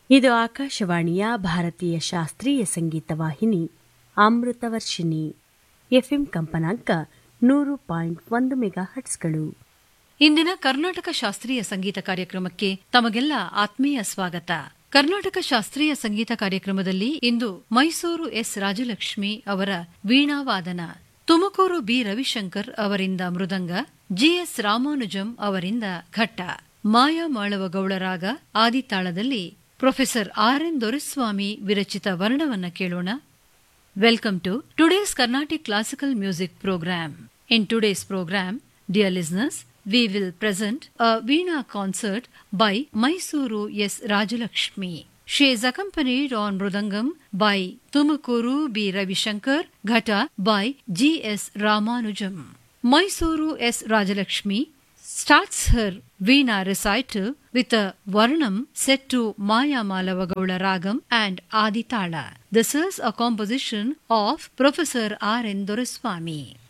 ಇದು ಆಕಾಶವಾಣಿಯ ಭಾರತೀಯ ಶಾಸ್ತ್ರೀಯ ಸಂಗೀತ ವಾಹಿನಿ ಅಮೃತವರ್ಷಿಣಿ. ಎಫ್ಎಂ ಕಂಪನಾಂಕ 100.1 ಮೆಗಾಹರ್ಟ್ಸ್ಗಳು. ಇಂದಿನ ಕರ್ನಾಟಕ ಶಾಸ್ತ್ರೀಯ ಸಂಗೀತ ಕಾರ್ಯಕ್ರಮಕ್ಕೆ ತಮಗೆಲ್ಲ ಆತ್ಮೀಯ ಸ್ವಾಗತ. ಕರ್ನಾಟಕ ಶಾಸ್ತ್ರೀಯ ಸಂಗೀತ ಕಾರ್ಯಕ್ರಮದಲ್ಲಿ ಇಂದು ಮೈಸೂರು ಎಸ್ ರಾಜಲಕ್ಷ್ಮಿ ಅವರ ವೀಣಾವಾದನ, ತುಮಕೂರು ಬಿ ರವಿಶಂಕರ್ ಅವರಿಂದ ಮೃದಂಗ, ಜಿಎಸ್ ರಾಮಾನುಜಂ ಅವರಿಂದ ಘಟ್ಟ, ಮಾಯಾ ಮಾಳವಗೌಳ ರಾಗ ಆದಿತಾಳದಲ್ಲಿ ಪ್ರೊಫೆಸರ್ ಆರ್.ಎನ್. ದೊರೆಸ್ವಾಮಿ ವಿರಚಿತ ವರ್ಣವನ್ನ ಕೇಳೋಣ. Welcome to today's Carnatic Classical Music Program. In today's program, dear listeners, we will present a Veena concert by Mysuru S. Rajalakshmi. She is accompanied on Mridangam by Tumakuru B. Ravishankar, Ghata by G.S. Ramanujam. Mysuru S. Rajalakshmi starts her Veena recital with a Varnam set to Maya Malavagaula Ragam and Aditala. This is a composition of Professor R.N. Doreswamy.